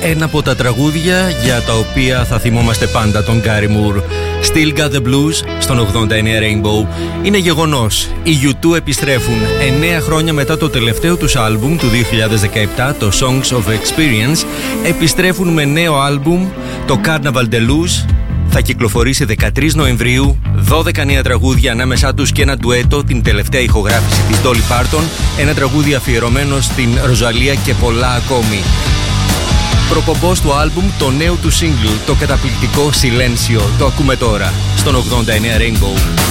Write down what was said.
ένα από τα τραγούδια για τα οποία θα θυμόμαστε πάντα τον Gary Moore. Still Got The Blues στον 89 Rainbow. Είναι γεγονός, οι U2 επιστρέφουν 9 χρόνια μετά το τελευταίο τους άλμπουμ του 2017, το Songs of Experience. Επιστρέφουν με νέο άλμπουμ, το Carnival Deluxe. Θα κυκλοφορήσει 13 Νοεμβρίου, 12 νέα τραγούδια, ανάμεσά τους και ένα ντουέτο, την τελευταία ηχογράφηση της Dolly Parton, ένα τραγούδι αφιερωμένο στην Ροζαλία και πολλά ακόμη. Προπομπός του άλμπουμ, το νέο του single, το καταπληκτικό Silencio. Το ακούμε τώρα, στον 89 Rainbow.